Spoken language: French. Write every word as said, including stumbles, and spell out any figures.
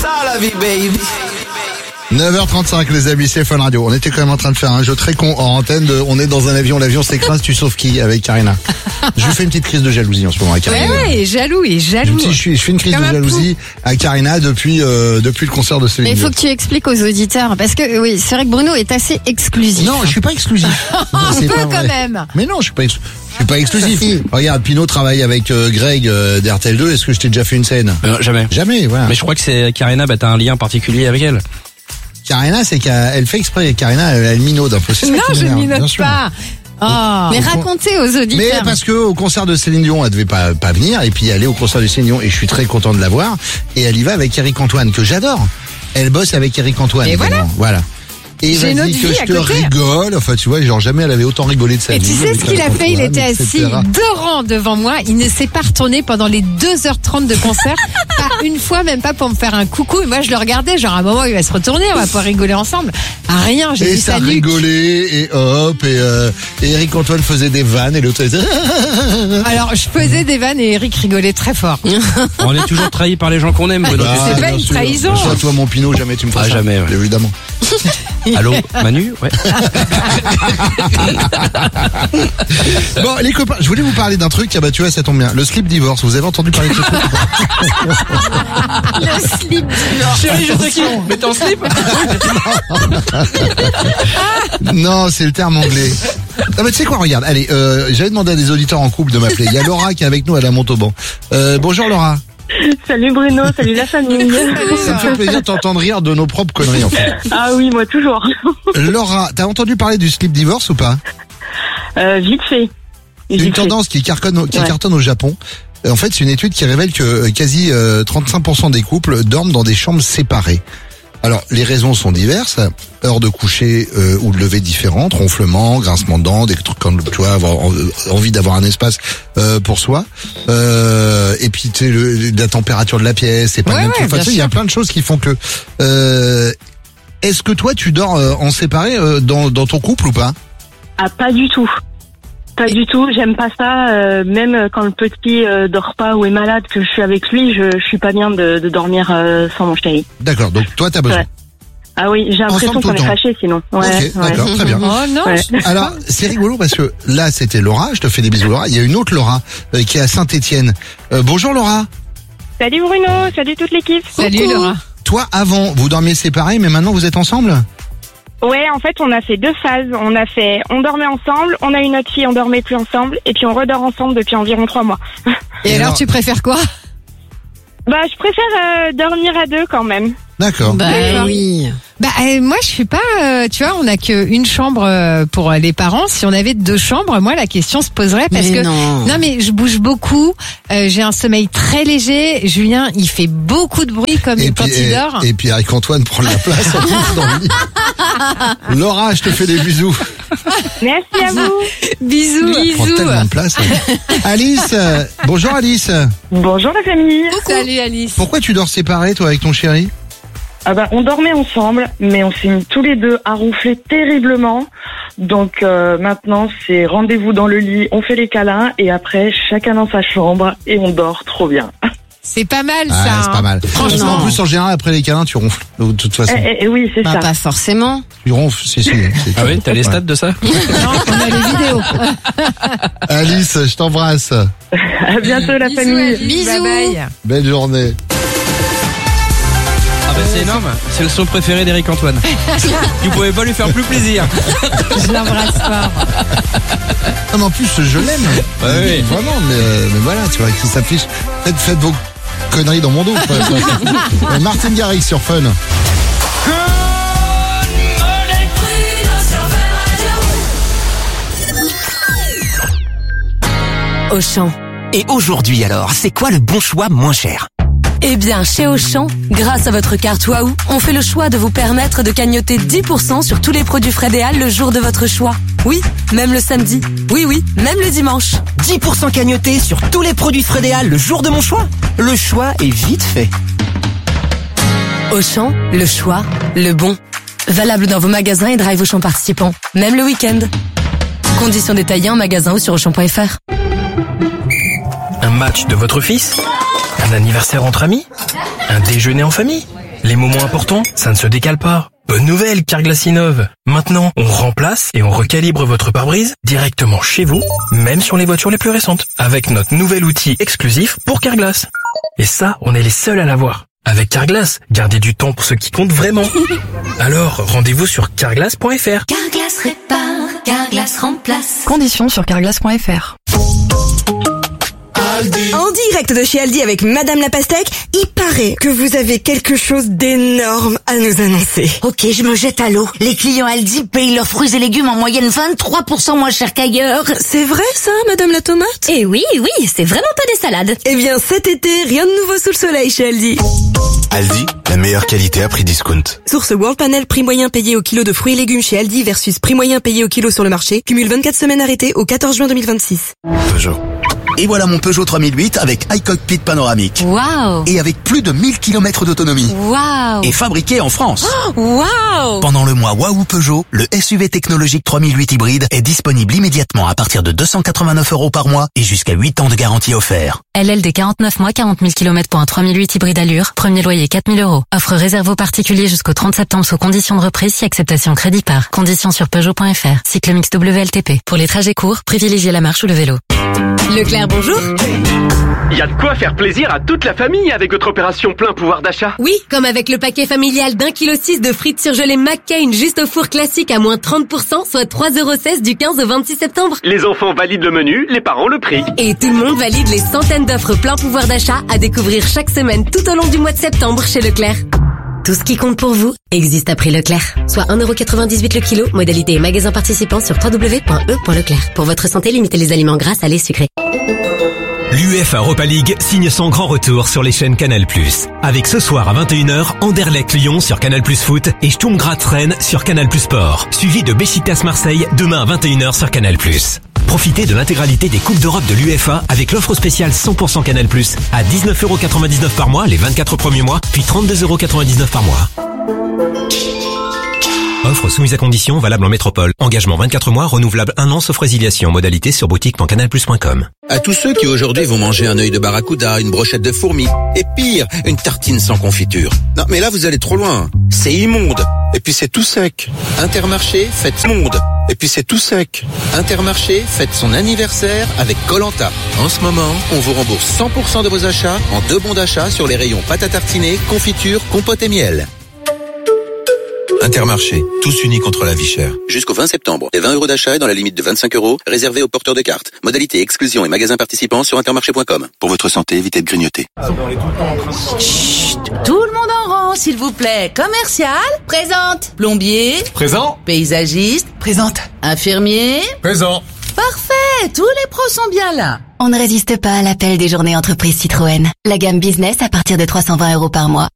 ça la vie, baby. neuf heures trente-cinq les amis, c'est Fun Radio. On était quand même en train de faire un jeu très con en antenne de, on est dans un avion, l'avion s'écrase, tu sauves qui avec Karina. Je fais une petite crise de jalousie en ce moment avec Karina. Ouais, ouais, jaloux, et jaloux. Je, je, je fais une crise Comme de un jalousie à Karina depuis euh, depuis le concert de Céline Mais il Dion. faut que tu expliques aux auditeurs, parce que oui, c'est vrai que Bruno est assez exclusif. Non, je suis pas exclusif. Un C'est peu pas quand vrai. même. Mais non, je suis pas ex- je suis pas exclusif. Regarde, Pinot travaille avec euh, Greg euh, d'R T L deux. Est-ce que je t'ai déjà fait une scène? Euh, jamais. Jamais, voilà. Mais je crois que c'est Karina, bah t'as un lien particulier avec elle. Karina, c'est qu'elle fait exprès. Karina, elle, elle minaude un peu. C'est ça Non, qui je m'énerve, m'y bien note sûr. pas. Oh. Mais racontez aux Mais auditeurs. parce que au concert de Céline Dion, elle devait pas pas venir, et puis elle est au concert de Céline Dion, et je suis très content de la voir. Et elle y va avec Eric Antoine, que j'adore. Elle bosse avec Eric Antoine. Et voilà. également. Voilà. Et J'ai il une m'a dit autre que vie je à te côté. rigole. Enfin, tu vois, genre jamais elle avait autant rigolé de sa Et vie. tu sais avec ce qu'il a Eric fait? Il Antoine, était et assis cetera. deux rangs devant moi. Il ne s'est pas retourné pendant les deux heures trente de concert. Pas une fois, même pas pour me faire un coucou. Et moi, je le regardais. Genre, à un moment, il va se retourner. On va pouvoir rigoler ensemble. Ah, rien. J'ai Et vu ça sa nuque. rigolait, et hop, et, euh, et Eric Antoine faisait des vannes, et l'autre était... Alors, je faisais des vannes et Eric rigolait très fort. On est toujours trahi par les gens qu'on aime, Bruno. Ah, C'est pas bien une sûr. trahison. Bien sûr, toi, mon Pinot, jamais tu me feras Ah, ça. jamais, ouais. Évidemment. Allô, Manu? Ouais. Bon, les copains, je voulais vous parler d'un truc. Ah bah, tu vois, ça tombe bien. Le slip divorce. Vous avez entendu parler de ce truc ou pas? Le slip divorce. Chérie, je te kiffe. Mais t'es en slip? Non, c'est le terme anglais. Ah bah, tu sais quoi, regarde. Allez, euh, j'avais demandé à des auditeurs en couple de m'appeler. Il y a Laura qui est avec nous à la Montauban. Euh, bonjour Laura. Salut Bruno, salut la famille. Ça me fait plaisir de t'entendre rire de nos propres conneries, en fait. Ah oui, moi toujours. Laura, t'as entendu parler du slip divorce ou pas? Euh, vite fait. C'est une Vite fait. tendance qui cartonne, au- qui Ouais. cartonne au Japon. Euh, En fait, c'est une étude qui révèle que euh, quasi euh, trente-cinq pour cent des couples dorment dans des chambres séparées. Alors, les raisons sont diverses. Heure de coucher euh, ou de lever différentes, ronflement, grincement de dents, des trucs comme, tu vois, avoir en- euh, envie d'avoir un espace euh, pour soi. Euh, et puis, tu sais, le- la température de la pièce, c'est pas Ouais, le même ouais, truc. Enfin, bien tu sais, il y a sûr. plein de choses qui font que... Euh, est-ce que toi, tu dors euh, en séparé euh, dans, dans ton couple ou pas? Ah, pas du tout. Pas du tout, j'aime pas ça. euh, même quand le petit euh, dort pas ou est malade, que je suis avec lui, je, je suis pas bien de, de dormir euh, sans mon chéri. D'accord, donc toi, t'as besoin. Ouais. Ah oui, j'ai l'impression Ensemble tout qu'on le est temps. fâchés sinon. Ouais, Ok, ouais. d'accord, très bien. Oh non. Ouais. je- Alors, c'est rigolo parce que là, c'était Laura. Je te fais des bisous, Laura. Il y a une autre Laura euh, qui est à Saint-Étienne. Euh, bonjour, Laura. Salut Bruno, salut toute l'équipe. Salut Coucou. Laura. Toi, avant, vous dormiez séparés, mais maintenant, vous êtes ensemble? Ouais, en fait, on a fait deux phases. On a fait, on dormait ensemble, on a eu notre fille, on dormait plus ensemble, et puis on redort ensemble depuis environ trois mois. Et, Et alors, alors tu préfères quoi? Bah, je préfère euh, dormir à deux quand même. D'accord. Bah D'accord. oui. Bah euh, moi je suis pas, euh, tu vois, on a qu'une chambre euh, pour euh, les parents. Si on avait deux chambres, moi la question se poserait parce Mais que non. mais je bouge beaucoup, euh, j'ai un sommeil très léger. Julien, il fait beaucoup de bruit comme Et quand puis, il et, dort. et puis, Eric Antoine prend la place en plus dans le lit. Laura, je te fais des bisous. Merci à vous. Bisous, Prends bisous. tellement de place. Alice, euh, bonjour Alice. Bonjour la famille. Salut Alice. Pourquoi tu dors séparé, toi, avec ton chéri? Ah bah, on dormait ensemble, mais on s'est mis tous les deux à ronfler terriblement. Donc euh, maintenant, c'est rendez-vous dans le lit, on fait les câlins et après, chacun dans sa chambre et on dort trop bien. C'est pas mal ça. Ah, c'est pas hein. mal. Franchement. En plus, en général, après les câlins, tu ronfles. De toute façon, Eh, eh, eh oui, c'est Bah, ça. pas forcément. tu ronfles, si, si. c'est- Ah oui, t'as les stats de ça? Non, on a les vidéos. Alice, je t'embrasse. À bientôt la Bisous, famille. Alice. Bisous. Bye bye. Belle journée. Ah bah c'est énorme. C'est le son préféré d'Eric Antoine. Tu pouvais pas lui faire plus plaisir. Je l'embrasse fort. Non, mais en plus, je l'aime. Ouais, Euh, oui. Vraiment, mais, euh, mais voilà, tu vois, qui s'affiche. Faites, faites vos conneries dans mon dos. quoi. Euh, Martine Garrix sur Fun. Auchan. Et aujourd'hui alors, c'est quoi le bon choix moins cher? Eh bien, chez Auchan, grâce à votre carte Waouh, on fait le choix de vous permettre de cagnotter dix pour cent sur tous les produits Frédéal le jour de votre choix. Oui, même le samedi. Oui, oui, même le dimanche. dix pour cent cagnoté sur tous les produits Frédéal le jour de mon choix? Le choix est vite fait. Auchan, le choix, le bon. Valable dans vos magasins et drive Auchan participants, même le week-end. Conditions détaillées en magasin ou sur auchan point f r. Un match de votre fils? Un anniversaire entre amis? Un déjeuner en famille? Les moments importants, ça ne se décale pas. Bonne nouvelle, Carglass innove. Maintenant, on remplace et on recalibre votre pare-brise directement chez vous, même sur les voitures les plus récentes, avec notre nouvel outil exclusif pour Carglass. Et ça, on est les seuls à l'avoir. Avec Carglass, gardez du temps pour ce qui compte vraiment. Alors, rendez-vous sur carglass point f r. Carglass répare, Carglass remplace. Conditions sur carglass point f r. En direct de chez Aldi avec Madame la Pastèque, il paraît que vous avez quelque chose d'énorme à nous annoncer. Ok, je me jette à l'eau. Les clients Aldi payent leurs fruits et légumes en moyenne vingt-trois pour cent moins cher qu'ailleurs. C'est vrai ça, Madame la Tomate? Eh oui, oui, c'est vraiment pas des salades. Eh bien cet été, rien de nouveau sous le soleil chez Aldi. Aldi, la meilleure qualité à prix discount. Source World Panel, prix moyen payé au kilo de fruits et légumes chez Aldi versus prix moyen payé au kilo sur le marché. Cumule vingt-quatre semaines arrêtées au quatorze juin deux mille vingt-six. Peugeot. Et voilà mon Peugeot trois mille huit avec iCockpit panoramique. Waouh. Et avec plus de mille kilomètres d'autonomie. Waouh. Et fabriqué en France. Oh, waouh. Pendant le mois Waouh Peugeot, le S U V technologique trois mille huit hybride est disponible immédiatement à partir de deux cent quatre-vingt-neuf euros par mois et jusqu'à huit ans de garantie offert. L L D quarante-neuf mois, quarante mille kilomètres pour un trois mille huit hybride allure. Premier loyer quatre mille euros. Offre réservée aux particuliers jusqu'au trente septembre sous conditions de reprise si acceptation crédit par. Conditions sur Peugeot point f r. Cycle mix W L T P. Pour les trajets courts, privilégiez la marche ou le vélo. Leclerc, bonjour. Il y a de quoi faire plaisir à toute la famille avec votre opération plein pouvoir d'achat. Oui, comme avec le paquet familial d'un kilo six de frites surgelées McCain juste au four classique à moins trente pour cent, soit trois euros seize du quinze au vingt-six septembre. Les enfants valident le menu, les parents le prix. Et tout le monde valide les centaines d'offres plein pouvoir d'achat à découvrir chaque semaine tout au long du mois de septembre chez Leclerc. Tout ce qui compte pour vous existe à prix Leclerc. Soit un euro quatre-vingt-dix-huit le kilo, modalité et magasin participant sur w w w point e point leclerc. Pour votre santé, limitez les aliments gras, salés, sucrés. L'UEFA Europa League signe son grand retour sur les chaînes Canal plus. Avec ce soir à vingt et une heures, Anderlecht-Lyon sur Canal plus Foot et Sturm Graz-Rennes sur Canal plus Sport. Suivi de Beşiktaş-Marseille demain à vingt et une heures sur Canal plus. Profitez de l'intégralité des Coupes d'Europe de l'UEFA avec l'offre spéciale cent pour cent Canal plus à dix-neuf euros quatre-vingt-dix-neuf par mois les vingt-quatre premiers mois, puis trente-deux euros quatre-vingt-dix-neuf par mois. Offre soumise à conditions, valable en métropole. Engagement vingt-quatre mois, renouvelable un an sauf résiliation. Modalité sur boutique point canal plus point com. À tous ceux qui aujourd'hui vont manger un œil de barracuda, une brochette de fourmis, et pire, une tartine sans confiture. Non mais là vous allez trop loin. C'est immonde. Et puis c'est tout sec. Intermarché, faites monde. Et puis c'est tout sec. Intermarché, faites son anniversaire avec Koh-Lanta. En ce moment, on vous rembourse cent pour cent de vos achats en deux bons d'achat sur les rayons pâte à tartiner, confiture, compote et miel. Intermarché, tous unis contre la vie chère. Jusqu'au vingt septembre, les vingt euros d'achat est dans la limite de vingt-cinq euros, réservés aux porteurs de cartes. Modalité exclusion et magasins participants sur intermarché point com. Pour votre santé, évitez de grignoter. Chut, tout le monde en rang, s'il vous plaît. Commercial, présente. Plombier, présent. Paysagiste, présente. Infirmier, présent. Parfait, tous les pros sont bien là. On ne résiste pas à l'appel des journées entreprises Citroën. La gamme business à partir de trois cent vingt euros par mois.